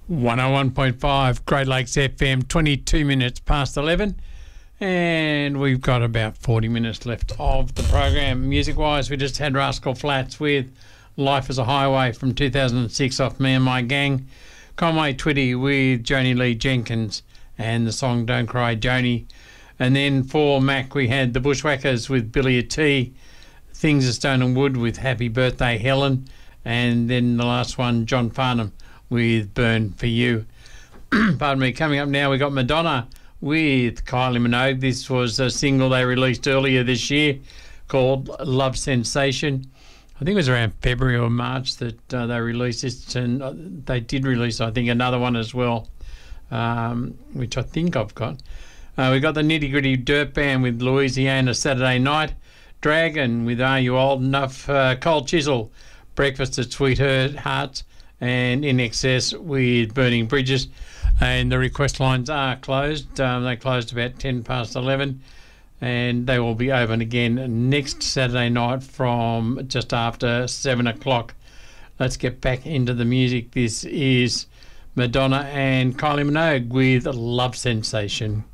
101.5 Great Lakes FM, 22 minutes past 11. And we've got about 40 minutes left of the program. Music-wise, we just had Rascal Flatts with Life is a Highway from 2006 off Me and My Gang. Conway Twitty with Joni Lee Jenkins and the song Don't Cry Joni. And then for Mac, we had the Bushwhackers with Billy T, Things of Stone and Wood with Happy Birthday Helen. And then the last one, John Farnham with Burn for You. Pardon me. Coming up now, we got Madonna with Kylie Minogue. This was a single they released earlier this year called Love Sensation. I think it was around February or March that they released this, and they did release, I think, another one as well, which I think I've got. We got the Nitty Gritty Dirt Band with Louisiana Saturday Night, Dragon with Are You Old Enough, Cold Chisel, Breakfast at Sweetheart Hearts, and In Excess with Burning Bridges. And the request lines are closed. They closed about 10 past 11, and they will be open again next Saturday night from just after 7 o'clock. Let's get back into the music. This is Madonna and Kylie Minogue with Love Sensation.